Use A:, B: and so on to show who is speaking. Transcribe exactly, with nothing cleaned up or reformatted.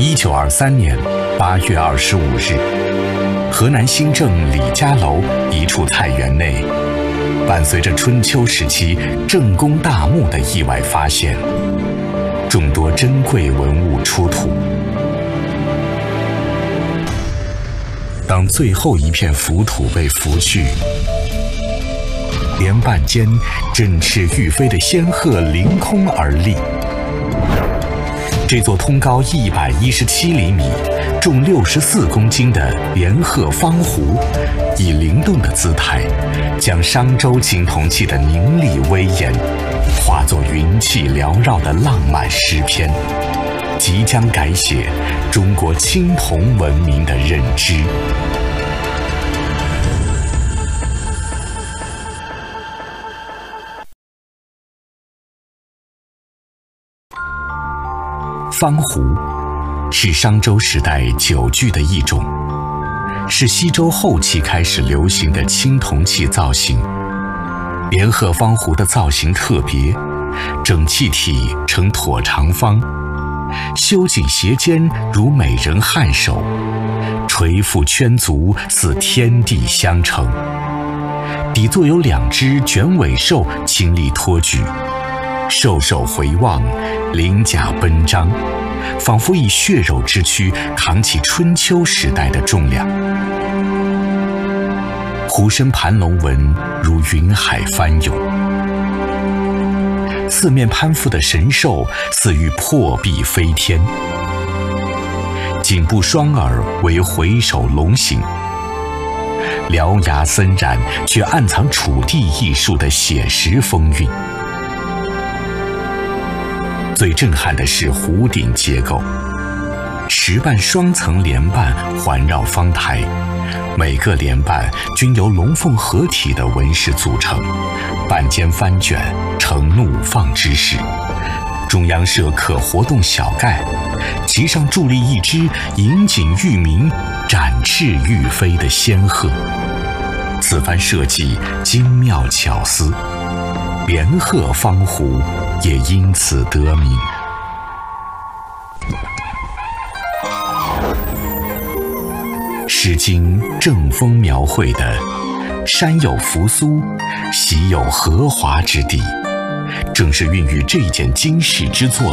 A: 一九二三年八月二十五日，河南新郑李家楼一处菜园内，伴随着春秋时期郑公大墓的意外发现，众多珍贵文物出土。当最后一片浮土被拂去，莲瓣间振翅欲飞的仙鹤凌空而立。这座通高一百一十七厘米、重六十四公斤的莲鹤方壶，以灵动的姿态，将商周青铜器的凝丽威严，化作云气缭绕的浪漫诗篇，即将改写中国青铜文明的认知。方壶是商周时代酒具的一种，是西周后期开始流行的青铜器造型。莲鹤方壶的造型特别，整器体呈椭长方，修颈斜肩如美人颔首，垂腹圈足似天地相承。底座有两只卷尾兽倾力托举，兽首回望，鳞甲奔张，仿佛以血肉之躯扛起春秋时代的重量。壶身盘龙纹如云海翻涌，四面攀附的神兽似欲破壁飞天，颈部双耳为回首龙形，獠牙森然却暗藏楚地艺术的写实风韵。最震撼的是壶顶结构，石瓣双层莲瓣环绕方台，每个莲瓣均由龙凤合体的纹饰组成，瓣尖翻卷呈怒放之势。中央设可活动小盖，其上伫立一只引颈欲鸣、展翅欲飞的仙鹤。此番设计精妙巧思，莲鹤方壶也因此得名。《诗经》正风描绘的山有扶苏，溪有荷华之地，正是孕育这件惊世之作